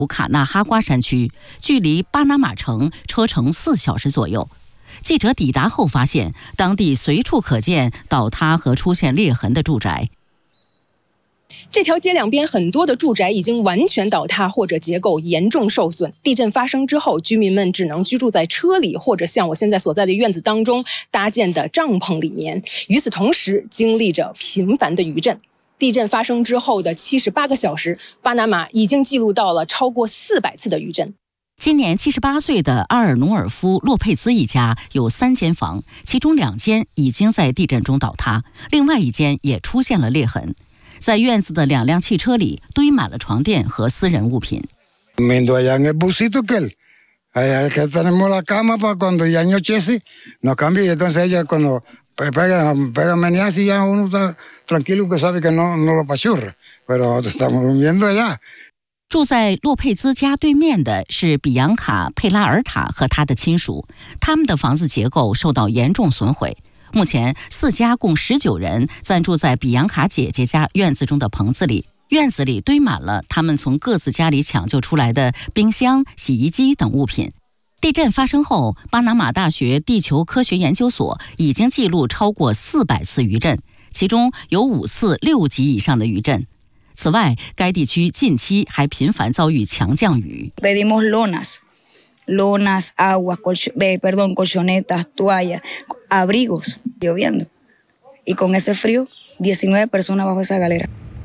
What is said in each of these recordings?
卡纳哈瓜山区，距离巴拿马城车程4小时左右。记者抵达后发现，当地随处可见倒塌和出现裂痕的住宅。 这条街两边很多的住宅已经完全倒塌或者结构严重受损。地震发生之后，居民们只能居住在车里，或者像我现在所在的院子当中搭建的帐篷里面。与此同时，经历着频繁的余震。地震发生之后的78个小时，巴拿马已经记录到了超过400次的余震。 今年78岁的阿尔努尔夫·洛佩兹一家有3间房，其中2间已经在地震中倒塌，另外1间也出现了裂痕。在院子的2辆汽车里堆满了床垫和私人物品。住在洛佩兹家对面的是比扬卡·佩拉尔塔和他的亲属，他们的房子结构受到严重损毁。目前4家共19人暂住在比扬卡姐姐家院子中的棚子里，院子里堆满了他们从各自家里抢救出来的冰箱、洗衣机等物品。地震发生后，巴拿马大学地球科学研究所已经记录超过400次余震，其中有5次6级以上的余震。此外，该地区近期还频繁遭遇强降雨。 Pedimos lonas, agua, colchonetas, toallas, abrigos, lloviendo. Y con ese frío, 19 personas bajo esa galera.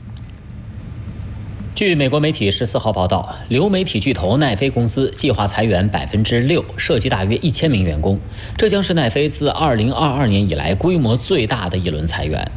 据美国媒体14号报道，流媒体巨头奈飞公司计划裁员6%，涉及大约1000名员工。这将是奈飞自2022年以来规模最大的一轮裁员。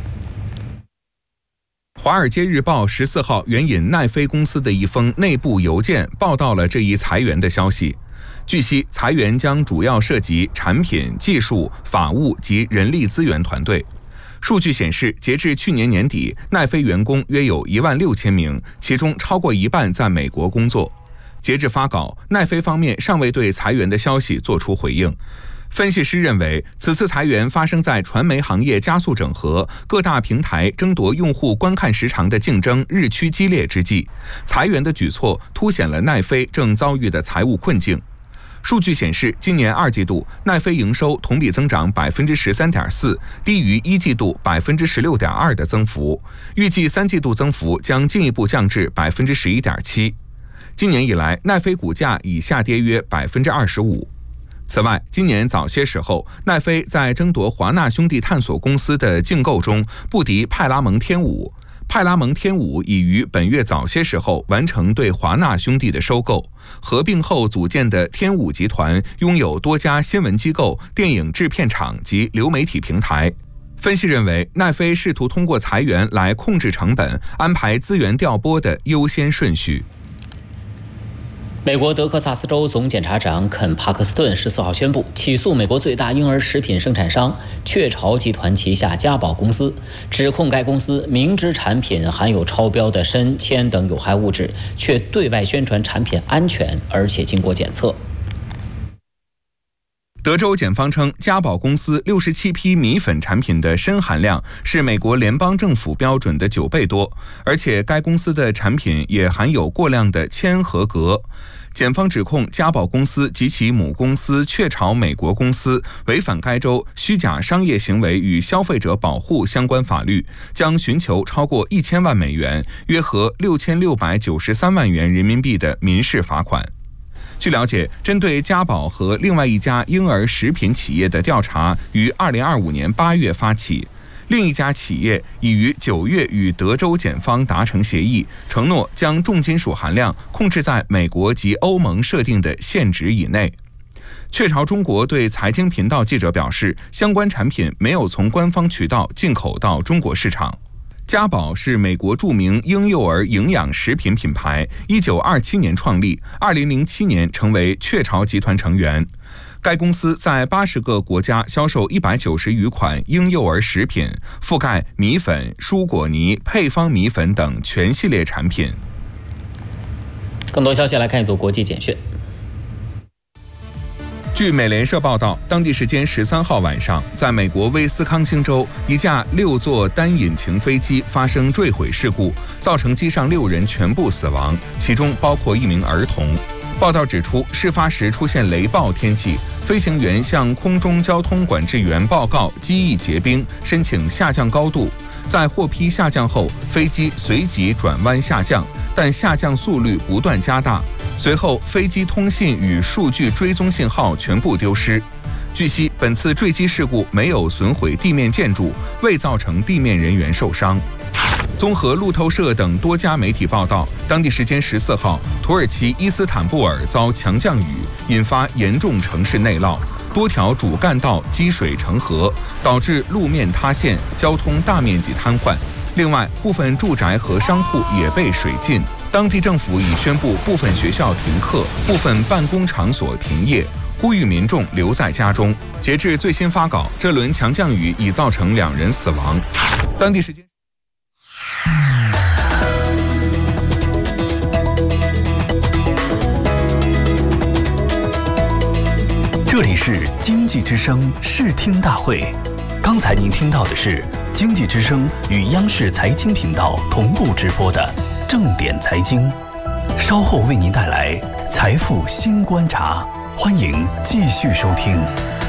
《华尔街日报》14号援引奈飞公司的一封内部邮件报道了这一裁员的消息。据悉，裁员将主要涉及产品、技术、法务及人力资源团队。数据显示，截至去年年底，奈飞员工约有16000名，其中超过一半在美国工作。截至发稿，奈飞方面尚未对裁员的消息作出回应。分析师认为，此次裁员发生在传媒行业加速整合、各大平台争夺用户观看时长的竞争日趋激烈之际，裁员的举措凸显了奈飞正遭遇的财务困境。数据显示，今年2季度奈飞营收同比增长13.4%，低于1季度16.2%的增幅，预计3季度增幅将进一步降至11.7%。今年以来，奈飞股价已下跌约25%。此外，今年早些时候，奈飞在争夺华纳兄弟探索公司的竞购中不敌派拉蒙天舞。派拉蒙天舞已于本月早些时候完成对华纳兄弟的收购，合并后组建的天舞集团拥有多家新闻机构、电影制片厂及流媒体平台。分析认为，奈飞试图通过裁员来控制成本，安排资源调拨的优先顺序。 美国德克萨斯州总检察长肯·帕克斯顿14号宣布起诉美国最大婴儿食品生产商雀巢集团旗下嘉宝公司，指控该公司明知产品含有超标的砷、铅等有害物质，却对外宣传产品安全，而且经过检测。 德州检方称，嘉宝公司67批米粉产品的砷含量是美国联邦政府标准的9倍多，而且该公司的产品也含有过量的铅和镉。检方指控嘉宝公司及其母公司雀巢美国公司违反该州虚假商业行为与消费者保护相关法律，将寻求超过1000万美元，约合6693万元人民币的民事罚款。据了解，针对嘉宝和另外一家婴儿食品企业的调查于2025年8月发起，另一家企业已于9月与德州检方达成协议，承诺将重金属含量控制在美国及欧盟设定的限值以内。雀巢中国对财经频道记者表示，相关产品没有从官方渠道进口到中国市场。嘉宝是美国著名婴幼儿营养食品品牌，1927年创立，2007年成为雀巢集团成员。该公司在80个国家销售190余款婴幼儿食品，覆盖米粉、蔬果泥、配方米粉等全系列产品。 更多消息来看一组国际简讯。 据美联社报道，当地时间13号晚上，在美国威斯康星州，一架6座单引擎飞机发生坠毁事故，造成机上6人全部死亡，其中包括1名儿童。报道指出，事发时出现雷暴天气，飞行员向空中交通管制员报告机翼结冰，申请下降高度。在获批下降后，飞机随即转弯下降，但下降速率不断加大。随后，飞机通信与数据追踪信号全部丢失。据悉，本次坠机事故没有损毁地面建筑，未造成地面人员受伤。综合路透社等多家媒体报道，当地时间14号，土耳其伊斯坦布尔遭强降雨，引发严重城市内涝，多条主干道积水成河，导致路面塌陷，交通大面积瘫痪。另外，部分住宅和商铺也被水浸。当地政府已宣布部分学校停课，部分办公场所停业，呼吁民众留在家中。截至最新发稿，这轮强降雨已造成2人死亡。当地时间。 这里是经济之声视听大会，刚才您听到的是经济之声与央视财经频道同步直播的正点财经，稍后为您带来财富新观察，欢迎继续收听。